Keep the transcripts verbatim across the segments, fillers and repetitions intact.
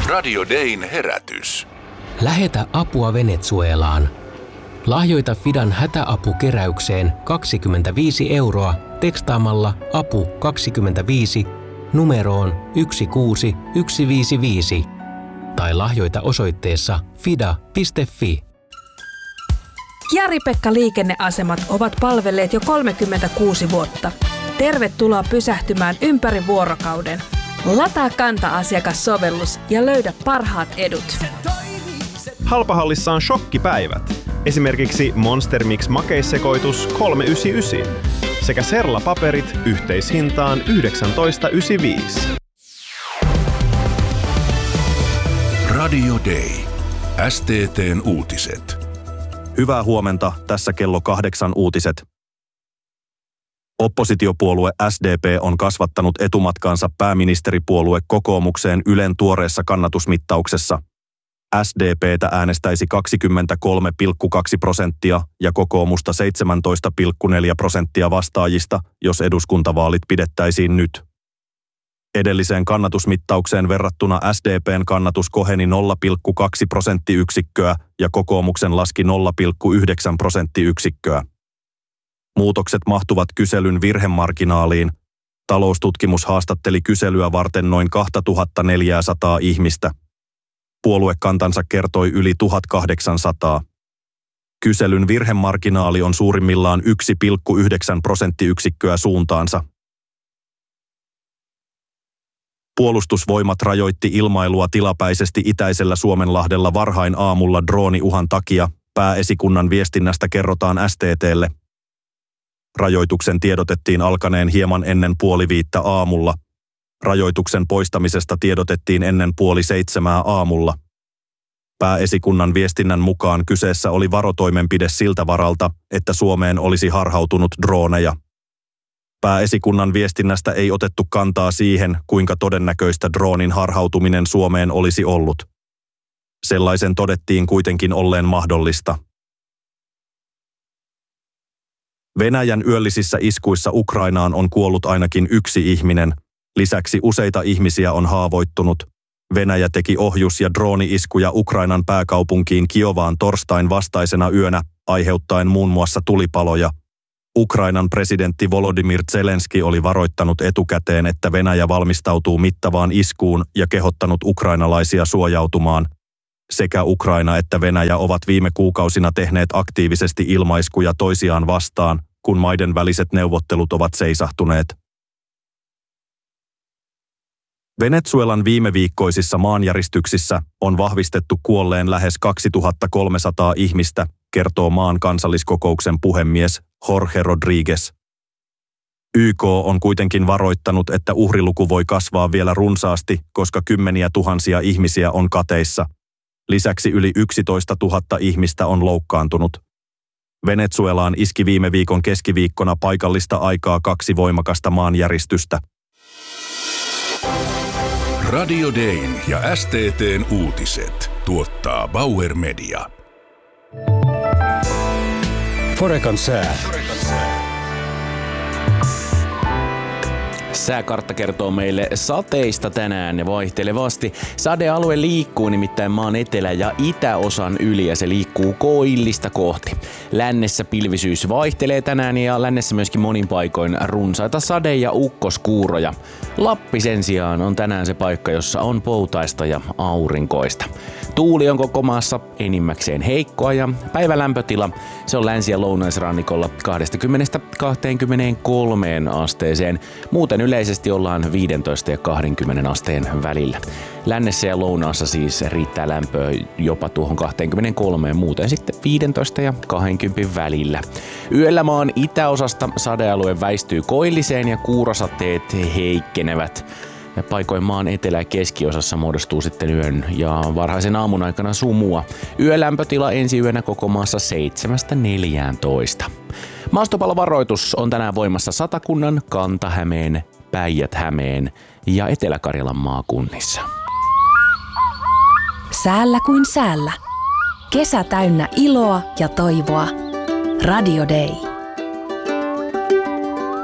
Radio Dayn herätys. Lähetä apua Venezuelaan. Lahjoita Fidan hätäapukeräykseen kaksikymmentäviisi euroa tekstaamalla apu kaksikymmentäviisi numeroon yksi kuusi yksi viisi viisi tai lahjoita osoitteessa fida piste fi. Jari-Pekka liikenneasemat ovat palvelleet jo kolmekymmentäkuusi vuotta. Tervetuloa pysähtymään ympäri vuorokauden. Lataa Kanta-asiakassovellus ja löydä parhaat edut. Halpahallissa on shokkipäivät. Esimerkiksi Monster Mix makeissekoitus kolme yhdeksänkymmentäyhdeksän sekä Serla-paperit yhteishintaan yhdeksäntoista yhdeksänkymmentäviisi. Radio Day. S T T:n uutiset. Hyvää huomenta, tässä kello kahdeksan uutiset. Oppositiopuolue S D P on kasvattanut etumatkaansa pääministeripuolue kokoomukseen Ylen tuoreessa kannatusmittauksessa. S D P:tä äänestäisi kaksikymmentäkolme pilkku kaksi prosenttia ja kokoomusta seitsemäntoista pilkku neljä prosenttia vastaajista, jos eduskuntavaalit pidettäisiin nyt. Edelliseen kannatusmittaukseen verrattuna S D P:n kannatus koheni nolla pilkku kaksi prosenttiyksikköä ja kokoomuksen laski nolla pilkku yhdeksän prosenttiyksikköä. Muutokset mahtuvat kyselyn virhemarginaaliin. Taloustutkimus haastatteli kyselyä varten noin kaksituhattaneljäsataa ihmistä. Puoluekantansa kertoi yli tuhatkahdeksansataa. Kyselyn virhemarginaali on suurimmillaan yksi pilkku yhdeksän prosenttiyksikköä suuntaansa. Puolustusvoimat rajoitti ilmailua tilapäisesti itäisellä Suomenlahdella varhain aamulla drooniuhan takia, pääesikunnan viestinnästä kerrotaan S T T:lle. Rajoituksen tiedotettiin alkaneen hieman ennen puoli viittä aamulla. Rajoituksen poistamisesta tiedotettiin ennen puoli seitsemää aamulla. Pääesikunnan viestinnän mukaan kyseessä oli varotoimenpide siltä varalta, että Suomeen olisi harhautunut drooneja. Pääesikunnan viestinnästä ei otettu kantaa siihen, kuinka todennäköistä droonin harhautuminen Suomeen olisi ollut. Sellaisen todettiin kuitenkin olleen mahdollista. Venäjän yöllisissä iskuissa Ukrainaan on kuollut ainakin yksi ihminen. Lisäksi useita ihmisiä on haavoittunut. Venäjä teki ohjus- ja drooni-iskuja Ukrainan pääkaupunkiin Kiovaan torstain vastaisena yönä, aiheuttaen muun muassa tulipaloja. Ukrainan presidentti Volodymyr Zelenski oli varoittanut etukäteen, että Venäjä valmistautuu mittavaan iskuun ja kehottanut ukrainalaisia suojautumaan. Sekä Ukraina että Venäjä ovat viime kuukausina tehneet aktiivisesti ilmaiskuja toisiaan vastaan, kun maiden väliset neuvottelut ovat seisahtuneet. Venezuelan viimeviikkoisissa maanjäristyksissä on vahvistettu kuolleen lähes kaksituhattakolmesataa ihmistä, kertoo maan kansalliskokouksen puhemies Jorge Rodriguez. Y K on kuitenkin varoittanut, että uhriluku voi kasvaa vielä runsaasti, koska kymmeniä tuhansia ihmisiä on kateissa. Lisäksi yli yksitoista tuhatta ihmistä on loukkaantunut. Venezuelaan iski viime viikon keskiviikkona paikallista aikaa kaksi voimakasta maanjäristystä. Radio Dayn ja S T T:n uutiset tuottaa Bauer Media. Forecan sää. Sääkartta kertoo meille sateista tänään ja vaihtelevasti. Sadealue liikkuu nimittäin maan etelä- ja itäosan yli ja se liikkuu koillista kohti. Lännessä pilvisyys vaihtelee tänään ja lännessä myöskin monin paikoin runsaita sade- ja ukkoskuuroja. Lappi sen sijaan on tänään se paikka, jossa on poutaista ja aurinkoista. Tuuli on koko maassa enimmäkseen heikkoa ja päivälämpötila se on länsi- ja lounaisrannikolla kaksikymmentä kaksikymmentäkolme asteeseen. Muuten yleisesti ollaan viisitoista ja kaksikymmentä asteen välillä. Lännessä ja lounaassa siis riittää lämpöä jopa tuohon kaksikymmentäkolme, muuten sitten viisitoista ja kaksikymmentä välillä. Yöllä maan itäosasta sadealue väistyy koilliseen ja kuurasateet heikkenevät. Ja paikoin maan etelä- ja keskiosassa muodostuu sitten yön ja varhaisen aamun aikana sumua. Yölämpötila ensi yönä koko maassa seitsemästä neljääntoista. Maastopalovaroitus on tänään voimassa Satakunnan, Kanta-Hämeen, Päijät-Hämeen ja Etelä-Karjalan maakunnissa. Säällä kuin säällä. Kesä täynnä iloa ja toivoa. Radio Day.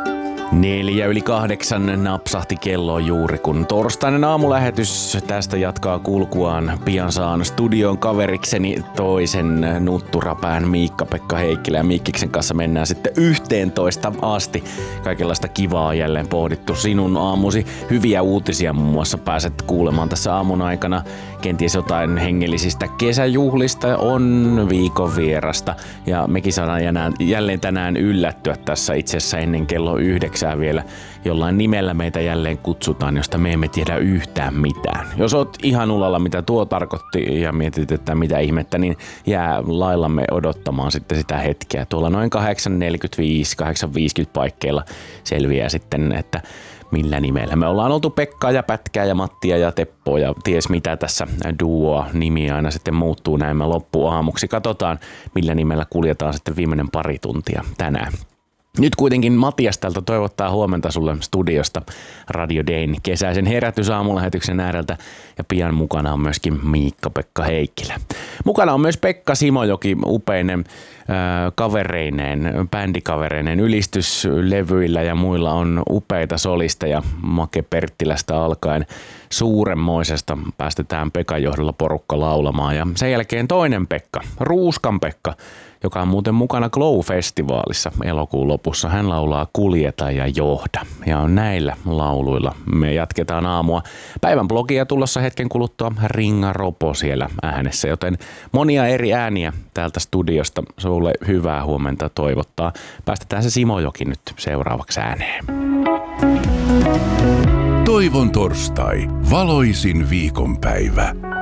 Neljä yli kahdeksan napsahti kello juuri, kun torstainen aamulähetys tästä jatkaa kulkuaan. Pian saan studion kaverikseni toisen nutturapään Miikka-Pekka Heikkilä, ja Miikkiksen kanssa mennään sitten yhteentoista asti. Kaikenlaista kivaa jälleen pohdittu sinun aamusi. Hyviä uutisia muun muassa pääset kuulemaan tässä aamun aikana. Kenties jotain hengellisistä kesäjuhlista, on viikon vierasta, ja mekin saadaan jälleen tänään yllättyä tässä itse asiassa ennen kello yhdeksää vielä. Jollain nimellä meitä jälleen kutsutaan, josta me emme tiedä yhtään mitään. Jos oot ihan ulalla, mitä tuo tarkoitti, ja mietit, että mitä ihmettä, niin jää laillamme odottamaan sitten sitä hetkeä. Tuolla noin kahdeksan neljäkymmentäviisi kahdeksan viisikymmentä paikkeilla selviää sitten, että millä nimellä. Me ollaan oltu Pekkaa ja Pätkää ja Mattia ja Teppoa ja ties mitä tässä duoa nimi aina sitten muuttuu näin loppuaamuksi. Katsotaan, millä nimellä kuljetaan sitten viimeinen pari tuntia tänään. Nyt kuitenkin Matias täältä toivottaa huomenta sulle studiosta Radio Dayn kesäisen herätysaamulähetyksen ääreltä, ja pian mukana on myöskin Miikka-Pekka Heikkilä. Mukana on myös Pekka Simojoki upeinen äh, kavereineen, bändikavereineen, ylistyslevyillä ja muilla on upeita solisteja Make Perttilästä alkaen. Suuremmoisesta päästetään Pekan johdolla porukka laulamaan, ja sen jälkeen toinen Pekka, Ruuskan Pekka, joka on muuten mukana Glow-festivaalissa elokuun lopussa. Hän laulaa Kuljeta ja johda. Ja on näillä lauluilla me jatketaan aamua. Päivän blogia tulossa hetken kuluttua Ringa Ropo siellä äänessä, joten monia eri ääniä täältä studiosta sulle hyvää huomenta toivottaa. Päästetään se Simojoki nyt seuraavaksi ääneen. Toivon torstai, valoisin viikonpäivä.